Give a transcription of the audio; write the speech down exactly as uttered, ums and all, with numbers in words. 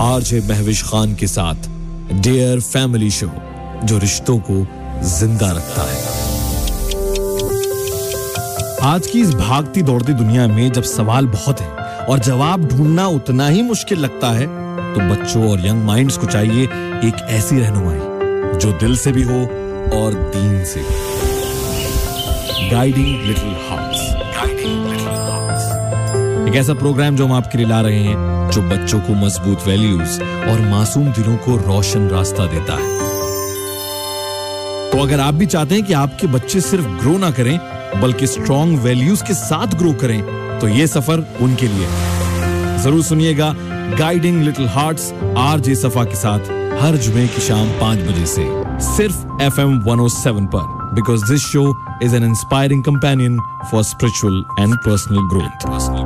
RJ Mahwish Khan के साथ dear family show, जो रिश्तों को जिंदा रखता है। आज की इस भागती दौड़ती दुनिया में जब सवाल बहुत है और जवाब ढूंढना उतना ही मुश्किल लगता है, तो बच्चों और यंग माइंड्स को चाहिए एक ऐसी रहनुमाई जो दिल से भी हो और दीन से भी। Guiding little hearts, guiding little hearts, एक ऐसा प्रोग्राम जो हम आपके लिए ला रहे हैं जो बच्चों को मजबूत वैल्यूज और मासूम दिलों को रोशन रास्ता देता है। तो अगर आप भी चाहते हैं कि आपके बच्चे सिर्फ ग्रो ना करें बल्कि स्ट्रॉन्ग वैल्यूज के साथ ग्रो करें, तो ये सफर उनके लिए है। जरूर सुनिएगा गाइडिंग लिटिल हार्ट्स आरजे सफा के साथ हर जुमे की शाम पांच बजे से सिर्फ F M one O seven पर, because this show is an inspiring companion for spiritual and personal growth.